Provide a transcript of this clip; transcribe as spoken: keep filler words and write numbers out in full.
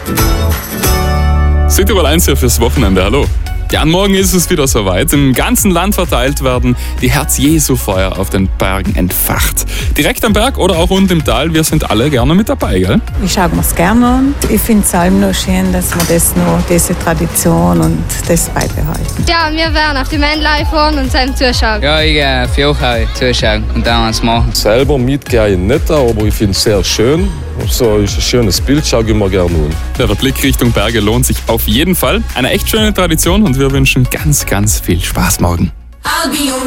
Südtirol eins hier fürs Wochenende, hallo. Ja, morgen ist es wieder soweit. Im ganzen Land verteilt werden die Herz-Jesu-Feuer auf den Bergen entfacht. Direkt am Berg oder auch unten im Tal, wir sind alle gerne mit dabei, gell? Ich schaue mir es gerne an. Ich finde es allem noch schön, dass wir das noch, diese Tradition und das beibehalten. Ja, wir werden auf die Männlein fahren und zusammen zuschauen. Ja, ich gehe für auch zuschauen und dann was machen. Selber mitgehe ich nicht, aber ich finde es sehr schön. So ist ein schönes Bild, schaue ich mir gerne an. Ja, der Blick Richtung Berge lohnt sich auf jeden Fall. Eine echt schöne Tradition und wir wünschen ganz, ganz viel Spaß morgen.